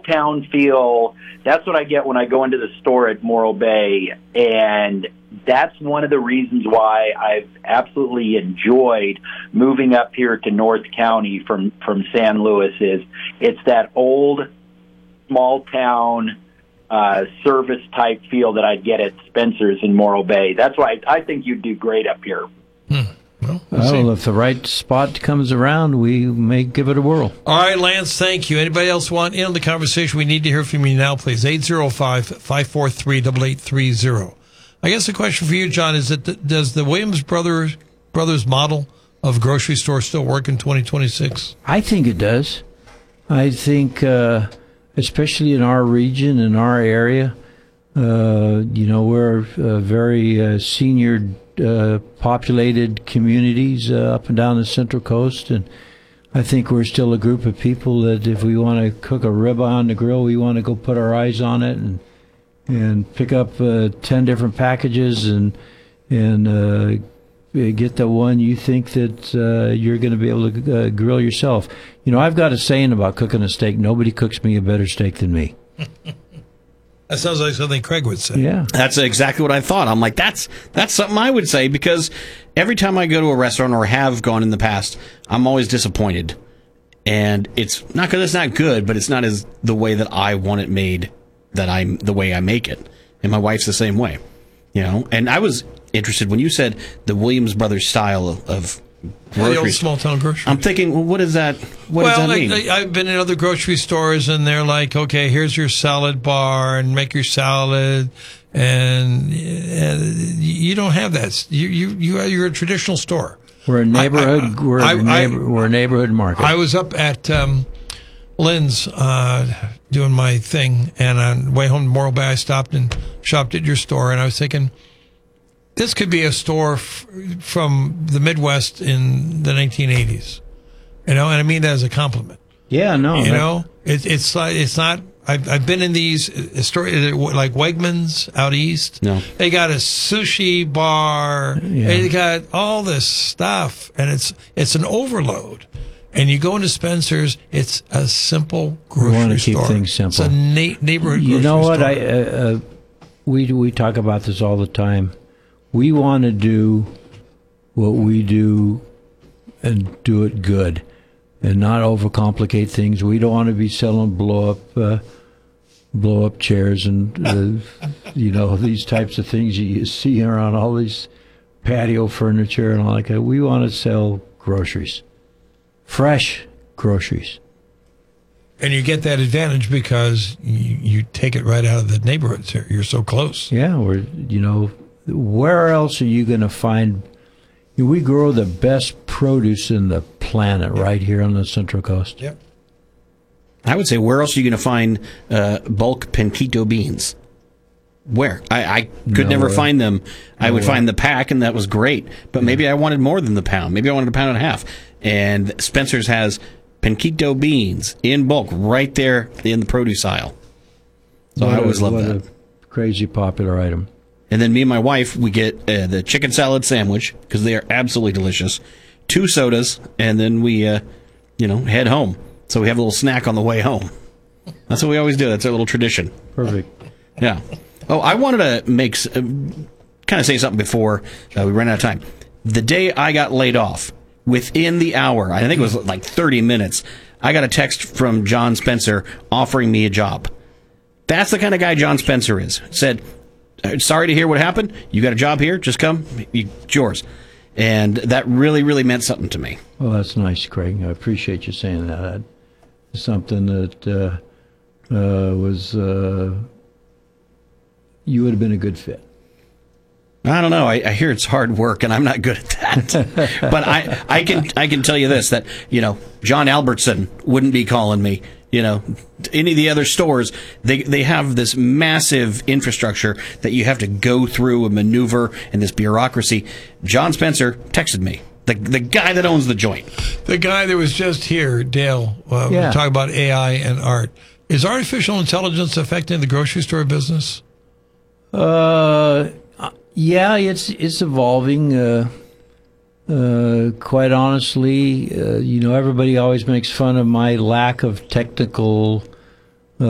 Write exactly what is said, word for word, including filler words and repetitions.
town feel. That's what I get when I go into the store at Morro Bay, and that's one of the reasons why I've absolutely enjoyed moving up here to North County from, from San Luis. Is it's that old small town uh, service type feel that I'd get at Spencer's in Morro Bay. That's why I, I think you'd do great up here. Hmm. Well, we'll, well if the right spot comes around, we may give it a whirl. All right, Lance, thank you. Anybody else want in on the conversation? We need to hear from you now, please. eight zero five, five four three, eight eight three zero. I guess the question for you, John, is that does the Williams Brothers Brothers model of grocery store still work in twenty twenty-six? I think it does. I think, uh, especially in our region, in our area, uh, you know, we're uh, very uh, senior uh, populated communities uh, up and down the Central Coast, and I think we're still a group of people that if we want to cook a ribeye on the grill, we want to go put our eyes on it and and pick up uh, ten different packages and and uh, get the one you think that uh, you're going to be able to uh, grill yourself. You know, I've got a saying about cooking a steak: nobody cooks me a better steak than me. That sounds like something Craig would say. Yeah, that's exactly what I thought. I'm like, that's that's something I would say, because every time I go to a restaurant or have gone in the past, I'm always disappointed, and it's not because it's not good, but it's not as the way that I want it made. That I'm the way I make it, and my wife's the same way, you know. And I was interested when you said the Williams Brothers style of, of grocery, the old small town grocery. I'm thinking, well, what is that? What well, does that I, mean? I, I've been in other grocery stores, and they're like, okay, here's your salad bar, and make your salad, and, and you don't have that. You you you you're a traditional store. We're a neighborhood. I, I, we're, I, a neighbor, I, we're a neighborhood market. I was up at um, Lynn's uh, doing my thing, and on the way home to Morro Bay, I stopped and shopped at your store, and I was thinking, this could be a store f- from the Midwest in the nineteen eighties, you know, and I mean that as a compliment. Yeah, no, you that, know, it, it's like it's not. I've I've been in these uh, stories like Wegmans out east. No, they got a sushi bar. Yeah. They got all this stuff, and it's it's an overload. And you go into Spencer's, it's a simple grocery store. We want to keep store. things simple. It's a na- neighborhood you grocery store. You know what? I uh, uh, we we talk about this all the time. We want to do what we do and do it good, and not overcomplicate things. We don't want to be selling blow up, uh, blow up chairs and uh, you know, these types of things you see around all these patio furniture and all that. We want to sell groceries. Fresh groceries. And you get that advantage because you, you take it right out of the neighborhoods here. You're so close. Yeah, we're, you know, where else are you going to find... We grow the best produce in the planet right here on the Central Coast. Yep. I would say, where else are you going to find uh, bulk Panquito beans? Where? I, I could no never way. find them. I no would way. find the pack, and that was great. But maybe I wanted more than the pound. Maybe I wanted a pound and a half. And Spencer's has Panquito beans in bulk right there in the produce aisle. So what I always a, love what that. A crazy popular item. And then me and my wife, we get uh, the chicken salad sandwich because they are absolutely delicious. Two sodas, and then we, uh, you know, head home. So we have a little snack on the way home. That's what we always do. That's our little tradition. Perfect. Yeah. Oh, I wanted to make uh, kind of say something before uh, we ran out of time. The day I got laid off, within the hour, I think it was like thirty minutes, I got a text from John Spencer offering me a job. That's the kind of guy John Spencer is. Said, sorry to hear what happened. You got a job here? Just come. It's yours. And that really, really meant something to me. Well, that's nice, Craig. I appreciate you saying that. That's something that uh, uh, was... Uh, you would have been a good fit. I don't know. I, I hear it's hard work, and I'm not good at that. But I, I can, I can tell you this: that you know, John Albertson wouldn't be calling me. You know, any of the other stores, they they have this massive infrastructure that you have to go through and maneuver, and this bureaucracy. John Spencer texted me, the the guy that owns the joint, the guy that was just here, Dale. Uh, yeah. Talking about A I and art. Is artificial intelligence affecting the grocery store business? Uh, yeah, it's it's evolving. Uh, uh, quite honestly, uh, you know, everybody always makes fun of my lack of technical